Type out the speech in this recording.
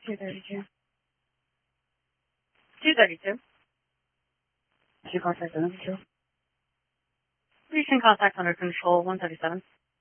232. 232. She contact the number 2. You can contact under control 137.